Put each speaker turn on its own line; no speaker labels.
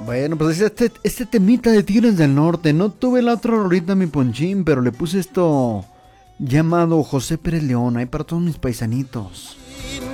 Bueno, pues este temita de Tigres del Norte. No tuve la otra rolita, mi ponchín, pero le puse esto llamado José Pérez León, ahí para todos mis paisanitos.